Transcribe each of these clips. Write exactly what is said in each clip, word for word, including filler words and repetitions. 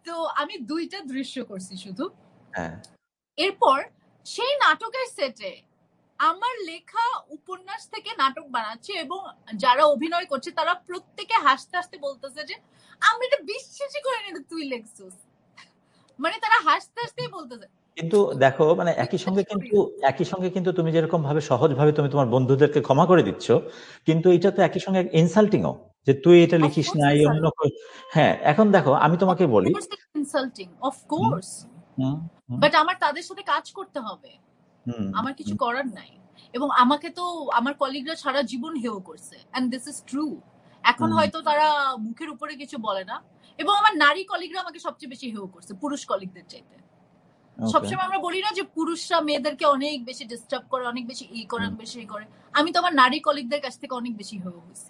তো আমি দুইটা দৃশ্য করছি শুধু। হ্যাঁ এরপর সেই নাটকের সেটে আমার লেখা উপন্যাস থেকে নাটক বানাচ্ছে এবং যারা অভিনয় করছে তারা প্রত্যেকে হাসতে হাসতে বলতেছে যে আমি এটা বিশ্বাসই করিনি তুই লেখছিস, মানে তারা হাসতে হাসতেই বলতেছে। কিন্তু দেখো মানে একই সঙ্গে কিন্তু একই সঙ্গে কিন্তু তুমি যেরকম ভাবে সহজ ভাবে তুমি তোমার বন্ধুদেরকে ক্ষমা করে দিচ্ছ, কিন্তু এটা তো একই সঙ্গে ইনসাল্টিংও যে তুই এটা লিখিস নাই অন্য। হ্যাঁ এখন দেখো আমি তোমাকে বলি ইনসাল্টিং অফ কোর্স, বাট আমার তাদের সাথে কাজ করতে হবে, আমার কিছু করার নাই। এবং আমাকে তো আমার কলিগরা সারা জীবন হেয় করছে, এন্ড দিস ইজ ট্রু। এখন হয়তো তারা মুখের উপরে কিছু বলে না, এবং আমার নারী কলিগরা আমাকে সবচেয়ে বেশি হেয় করছে পুরুষ কলিগদের চাইতে। সবসময় আমরা বলি না যে পুরুষরা মেয়েদেরকে অনেক বেশি ডিস্টার্ব করে, অনেক বেশি ই করে, অনেক বেশি ই করে। আমি তো আমার নারী কলিগদের কাছ থেকে অনেক বেশি হেয় হয়েছি।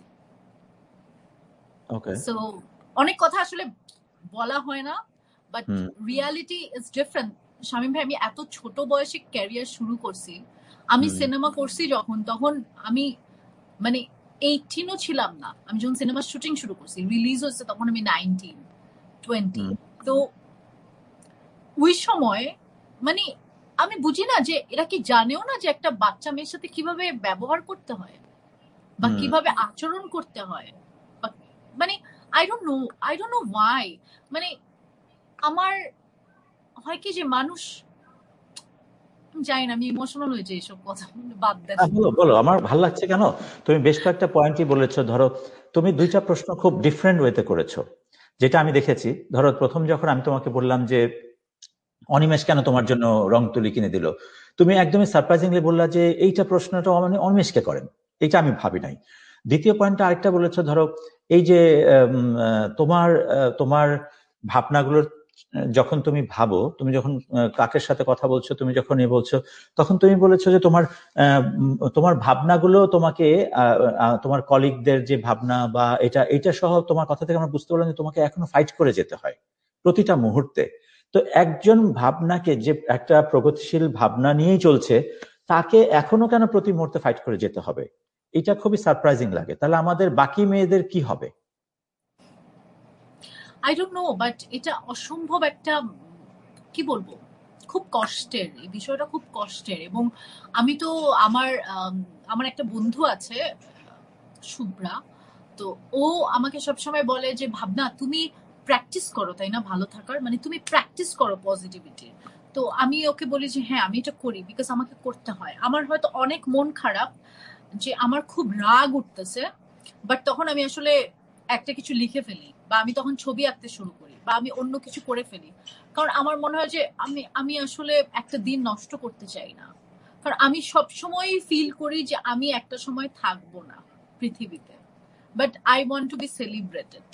সো অনেক কথা আসলে বলা হয় না, but reality is different. Shamim ভাই, আমি এত ছোট বয়সে ক্যারিয়ার শুরু করছি। আমি সিনেমা করছি যখন, তখন আমি মানে এইটিনও ছিলাম না। আমি যখন সিনেমা শুটিং শুরু করছি, রিলিজ হয়েছে তখন আমি নাইনটিন টোয়েন্টি। তো ওই সময় মানে আমি বুঝি না যে এরা কি জানেও না যে একটা বাচ্চা মেয়ের সাথে কিভাবে ব্যবহার করতে হয় বা কিভাবে আচরণ করতে হয়। মানে I don't know I don't know Y, মানে আমার হয় কি যে মানুষ, জানি না, আমি ইমোশনাল হয়ে যাই এসব কথা বাদ দেন। বলো বলো, আমার ভালো লাগছে কেন তুমি বেশ কয়েকটা পয়েন্টই বলেছো। ধরো তুমি দুইটা প্রশ্ন খুব ডিফারেন্ট ওয়েতে করেছো, যেটা আমি দেখেছি। ধরো প্রথম যখন আমি তোমাকে বললাম যে অনিমেষ কেন তোমার জন্য রং তুলি কিনে দিল, তুমি একদমই সারপ্রাইজিংলি বললা যে এইটা প্রশ্নটা মানে অনিমেষকে করেন, এইটা আমি ভাবি নাই। দ্বিতীয় পয়েন্টটা আরেকটা বলেছো, ধরো এই যে তোমার তোমার ভাবনাগুলোর যখন তুমি ভাবো, তুমি যখন কাকের সাথে কথা বলছো, তুমি যখন এ বলছো, তখন তুমি বলেছো যে তোমার তোমার ভাবনাগুলো তোমাকে তোমার কলিগদের যে ভাবনা বা এটা এটা সহ তোমার কথা থেকে আমরা বুঝতে পারলাম যে তোমাকে এখনো ফাইট করে যেতে হয় প্রতিটা মুহূর্তে। তো একজন ভাবনাকে, যে একটা প্রগতিশীল ভাবনা নিয়েই চলছে, তাকে এখনো কেন প্রতি মুহূর্তে ফাইট করে যেতে হবে? এটা খুবই সারপ্রাইজিং লাগে। তাহলে আমাদের বাকি মেয়েদের কি হবে? আই ডোন্ট নো, বাট এটা অসম্ভব একটা, কি বলবো, খুব কষ্টের। এই বিষয়টা খুব কষ্টের। এবং আমি তো আমার আমার একটা বন্ধু আছে শুভ্রা, তো ও আমাকে সবসময় বলে যে ভাবনা তুমি প্র্যাকটিস করো, তাই না, ভালো থাকার, মানে তুমি প্র্যাকটিস করো পজিটিভিটি। তো আমি ওকে বলি যে হ্যাঁ আমি এটা করি, বিকজ আমাকে করতে হয়। আমার হয়তো অনেক মন খারাপ, যে আমার খুব রাগ উঠতেছে, বাট তখন আমি আসলে একটা কিছু লিখে ফেলি, বা আমি তখন ছবি আঁকতে শুরু করি, বা আমি অন্য কিছু করে ফেলি। কারণ আমার মনে হয় যে আমি আমি আসলে একটা দিন নষ্ট করতে চাই না। কারণ আমি সবসময় ফিল করি যে আমি একটা সময় থাকবো না পৃথিবীতে, but I want to B celebrated.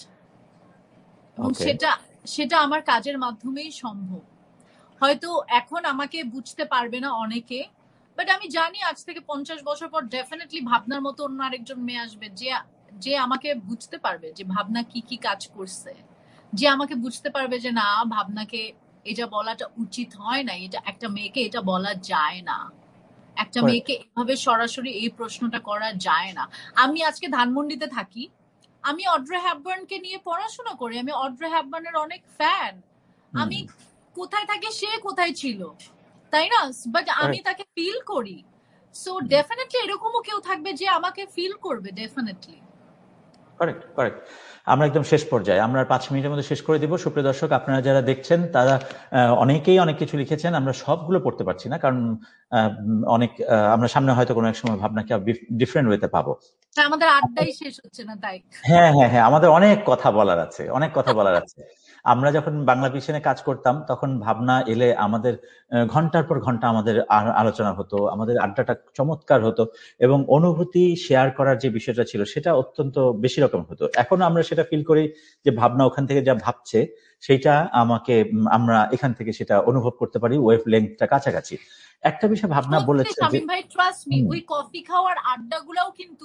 এবং সেটা সেটা আমার কাজের মাধ্যমেই সম্ভব। হয়তো এখন আমাকে বুঝতে পারবে না অনেকে, বাট আমি জানি আজ থেকে পঞ্চাশ বছর পর ডেফিনেটলি ভাবনার মতো অন্য আরেকজন মেয়ে আসবে, যে যে আমাকে বুঝতে পারবে যে ভাবনা কি কি কাজ করছে, যে আমাকে বুঝতে পারবে যে না, ভাবনাকে এটা বলাটা উচিত হয় না, এটা একটা মেয়েকে এটা বলা যায় না, একটা মেয়েকে এভাবে সরাসরি এই প্রশ্নটা করা যায় না। আমি আজকে ধানমন্ডিতে থাকি, আমি অড্রে হ্যাপবার্নকে নিয়ে পড়াশোনা করি, আমি অড্রে হ্যাপবার্নের অনেক ফ্যান। আমি কোথায় থাকি, সে কোথায় ছিল, তাই না? বাট আমি তাকে ফিল করি। সো ডেফিনেটলি এরকমও কেউ থাকবে যে আমাকে ফিল করবে, ডেফিনেটলি। কারেক্ট কারেক্ট আমরা একদম শেষ পর্যায়ে, আমরা পাঁচ মিনিটের মধ্যে শেষ করে দিব। সুপ্রিয় দর্শক, আপনারা যারা দেখছেন তারা অনেকেই অনেক কিছু লিখেছেন, আমরা সবগুলো পড়তে পারছি না, কারণ অনেক আমরা সামনে হয়তো কোনো এক সময় ভাবনাকে ডিফারেন্ট ওয়েতে পাবো। আমাদের আড্ডাই শেষ হচ্ছে না, তাই। হ্যাঁ হ্যাঁ হ্যাঁ আমাদের অনেক কথা বলার আছে, অনেক কথা বলার আছে। আমরা যখন বাংলা ভিশনে কাজ করতাম তখন ভাবনা এলে আমাদের ঘন্টার পর ঘন্টা আমাদের আলোচনা হতো, আমাদের আড্ডাটা চমৎকার হতো, এবং অনুভূতি শেয়ার করার যে বিষয়টা ছিল সেটা অত্যন্ত বেশি রকম হতো। এখন আমরা সেটা ফিল করি যে ভাবনা ওখান থেকে যা ভাবছে সেটা আমাকে, আমরা এখান থেকে সেটা অনুভব করতে পারি, ওয়েভ লেন্থটা কাছাকাছি। একটা বিষয় ভাবনা বলেছে যে শামীম ভাই, ট্রাস্ট মি, ওই কফি খাওয়ার আড্ডাগুলোও কিন্তু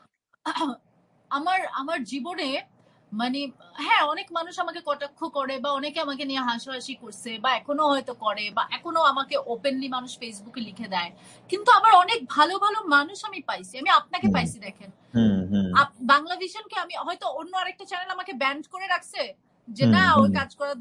আমার আমার জীবনে, মানে হ্যাঁ অনেক মানুষ আমাকে কটাক্ষ করে, বা অনেকে আমাকে নিয়ে হাসাহাসি করছে, বা এখনো হয়তো করে, বা এখনো আমাকে ওপেনলি মানুষ ফেসবুকে লিখে দেয়। কিন্তু আবার অনেক ভালো ভালো মানুষ আমি পাইছি, আমি আপনাকে পাইছি। দেখেন বাংলা ভিশনকে আমি হয়তো, অন্য আরেকটা চ্যানেল আমাকে ব্যান্ড করে রাখছে যে না ওই কাজ করা